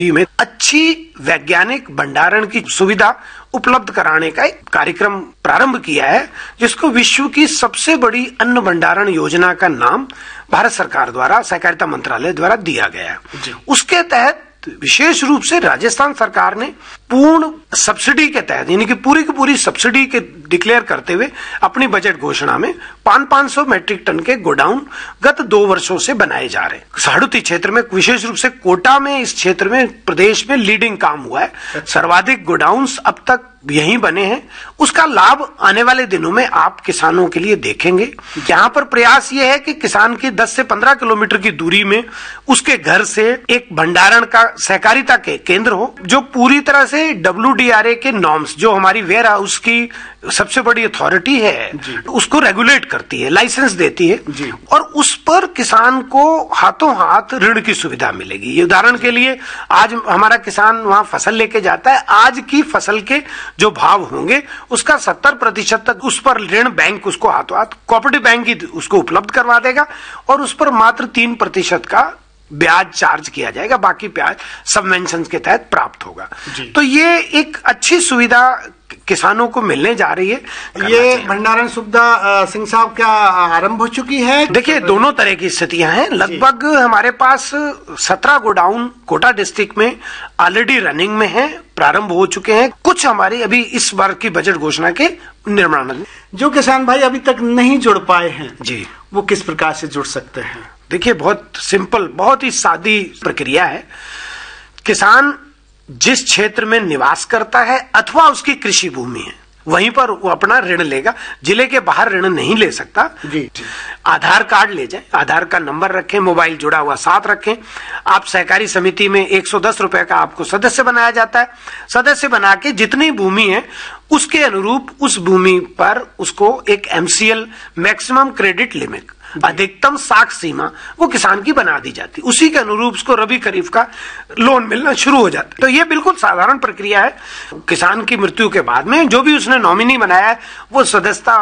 में अच्छी वैज्ञानिक भंडारण की सुविधा उपलब्ध कराने का एक कार्यक्रम प्रारंभ किया है, जिसको विश्व की सबसे बड़ी अन्न भंडारण योजना का नाम भारत सरकार द्वारा सहकारिता मंत्रालय द्वारा दिया गया है। उसके तहत विशेष रूप से राजस्थान सरकार ने पूर्ण सब्सिडी के तहत, यानी कि पूरी की पूरी सब्सिडी के डिक्लेयर करते हुए अपनी बजट घोषणा में 500 मैट्रिक टन के गोडाउन गत 2 वर्षों से बनाए जा रहे हैं। साड़ुती क्षेत्र में, विशेष रूप से कोटा में, इस क्षेत्र में प्रदेश में लीडिंग काम हुआ है। सर्वाधिक गोडाउन्स अब तक यहीं बने हैं। उसका लाभ आने वाले दिनों में आप किसानों के लिए देखेंगे। यहाँ पर प्रयास ये है कि किसान की 10 से 15 किलोमीटर की दूरी में उसके घर से एक भंडारण का सहकारिता के केंद्र हो, जो पूरी तरह से WDRA के नॉर्म्स, जो हमारी वेयर हाउस की सबसे बड़ी अथॉरिटी है, उसको रेगुलेट करती है, लाइसेंस देती है, और उस पर किसान को हाथों हाथ ऋण की सुविधा मिलेगी। ये उदाहरण के लिए, आज हमारा किसान वहां फसल लेके जाता है, आज की फसल के जो भाव होंगे उसका 70% तक उस पर ऋण बैंक उसको हाथों हाथ, कोऑपरेटिव बैंक ही उसको उपलब्ध करवा देगा, और उस पर मात्र 3% का ब्याज चार्ज किया जाएगा, बाकी ब्याज सबवेंशन के तहत प्राप्त होगा। तो ये एक अच्छी सुविधा किसानों को मिलने जा रही है। ये भंडारण सुविधा सिंह साहब क्या आरंभ हो चुकी है? देखिए, दोनों तरह की स्थितियां हैं। लगभग हमारे पास 17 गोडाउन कोटा डिस्ट्रिक्ट में ऑलरेडी रनिंग में हैं, प्रारंभ हो चुके हैं। कुछ हमारी अभी इस बार की बजट घोषणा के निर्माण में। जो किसान भाई अभी तक नहीं जुड़ पाए हैं जी, वो किस प्रकार से जुड़ सकते हैं? देखिए, बहुत सिंपल, बहुत ही सादी प्रक्रिया है। किसान जिस क्षेत्र में निवास करता है अथवा उसकी कृषि भूमि है, वहीं पर वो अपना ऋण लेगा। जिले के बाहर ऋण नहीं ले सकता। जी। आधार कार्ड ले जाए, आधार का नंबर रखें, मोबाइल जुड़ा हुआ साथ रखें। आप सहकारी समिति में 110 रुपए का आपको सदस्य बनाया जाता है। सदस्य बना के जितनी भूमि है उसके अनुरूप उस भूमि पर उसको एक MCL, मैक्सिमम क्रेडिट लिमिट, अधिकतम साख सीमा, वो किसान की बना दी जाती। उसी के अनुरूप उसको रबी खरीफ का लोन मिलना शुरू हो जाता है। तो ये बिल्कुल साधारण प्रक्रिया है। किसान की मृत्यु के बाद में जो भी उसने नॉमिनी बनाया है, वो सदस्यता,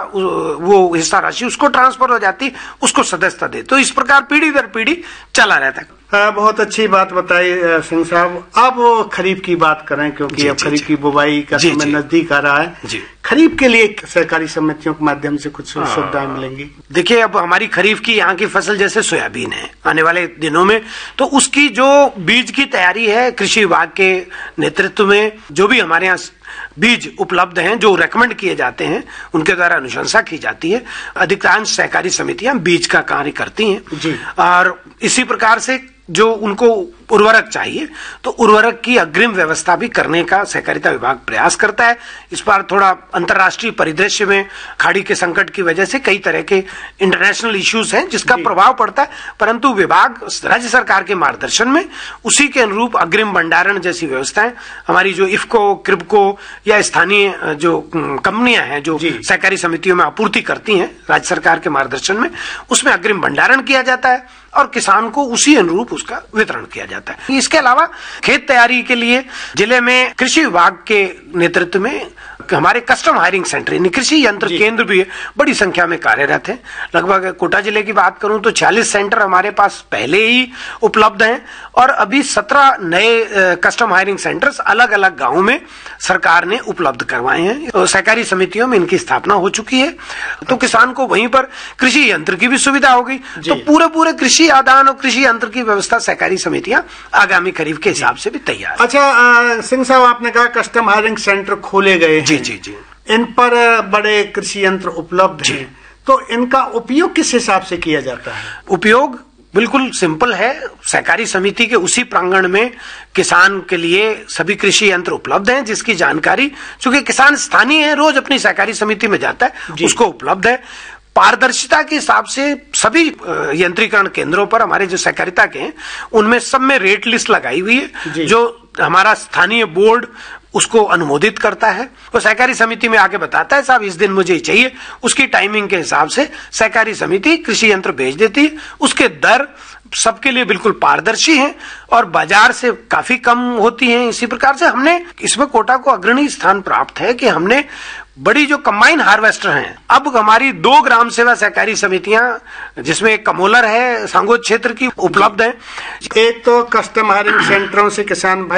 वो हिस्सा राशि उसको ट्रांसफर हो जाती, उसको सदस्यता दे। तो इस प्रकार पीढ़ी दर पीढ़ी चला रहता है। बहुत अच्छी बात बताई सिंह साहब। अब खरीफ की बात करें, क्योंकि अब खरीफ की बुवाई का समय नजदीक आ रहा है। खरीफ के लिए सहकारी समितियों के माध्यम से कुछ सुविधाएं मिलेंगी? देखिए, अब हमारी खरीफ की यहाँ की फसल जैसे सोयाबीन है, आने वाले दिनों में तो उसकी जो बीज की तैयारी है, कृषि विभाग के नेतृत्व में जो भी हमारे यहाँ बीज उपलब्ध हैं, जो रेकमेंड किए जाते हैं, उनके द्वारा अनुशंसा की जाती है। अधिकांश सहकारी समितियां बीज का कार्य करती हैं। और इसी प्रकार से जो उनको उर्वरक चाहिए, तो उर्वरक की अग्रिम व्यवस्था भी करने का सहकारिता विभाग प्रयास करता है। इस बार थोड़ा अंतर्राष्ट्रीय परिदृश्य में खाड़ी के संकट की वजह से कई तरह के इंटरनेशनल इश्यूज हैं, जिसका प्रभाव पड़ता है, परंतु विभाग राज्य सरकार के मार्गदर्शन में उसी के अनुरूप अग्रिम भंडारण जैसी व्यवस्थाएं, हमारी जो इफको, क्रिबको या स्थानीय जो कंपनियां हैं जो सहकारी समितियों में आपूर्ति करती हैं राज्य सरकार के मार्गदर्शन में, उसमें अग्रिम भंडारण किया जाता है और किसान को उसी अनुरूप उसका वितरण किया जाता है। इसके अलावा खेत तैयारी के लिए जिले में कृषि विभाग के नेतृत्व में हमारे कस्टम हायरिंग सेंटर, यानी कृषि यंत्र केंद्र भी बड़ी संख्या में कार्यरत है। लगभग कोटा जिले की बात करूं तो 46 सेंटर हमारे पास पहले ही उपलब्ध हैं, और अभी 17 नए कस्टम हायरिंग सेंटर्स अलग अलग गांवों में सरकार ने उपलब्ध करवाए हैं। सहकारी समितियों में इनकी स्थापना हो चुकी है, तो किसान को वहीं पर कृषि यंत्र की भी सुविधा हो गई। तो पूरे कृषि आदान और कृषि यंत्र की व्यवस्था सहकारी समितियां आगामी खरीफ के हिसाब से भी तैयार है। अच्छा सिंह साहब, आपने कहा कस्टम हायरिंग सेंटर खोले गए हैं। जी। इन पर बड़े कृषि यंत्र उपलब्ध हैं, तो इनका उपयोग किस हिसाब से किया जाता है? उपयोग बिल्कुल सिंपल है। सहकारी समिति के उसी प्रांगण में किसान के लिए सभी कृषि यंत्र उपलब्ध हैं, जिसकी जानकारी, चूंकि किसान स्थानीय है, रोज अपनी सहकारी समिति में जाता है, उसको उपलब्ध है। पारदर्शिता के हिसाब से सभी यंत्रीकरण केंद्रों पर हमारे जो सहकारिता के हैं, उनमें सब में रेट लिस्ट लगाई हुई है, जो हमारा स्थानीय बोर्ड उसको अनुमोदित करता है। वो सहकारी समिति में आके बताता है, साहब इस दिन मुझे चाहिए, उसकी टाइमिंग के हिसाब से सहकारी समिति कृषि यंत्र भेज देती है। उसके दर सबके लिए बिल्कुल पारदर्शी हैं और बाजार से काफी कम होती हैं। इसी प्रकार से हमने इसमें कोटा को अग्रणी स्थान प्राप्त है कि हमने बड़ी जो कंबाइन हार्वेस्टर हैं, अब हमारी 2 ग्राम सेवा सहकारी समितियां जिसमें कमोलर है सांगोद क्षेत्र की उपलब्ध है। एक तो कस्टम हायरिंग सेंटरों से किसान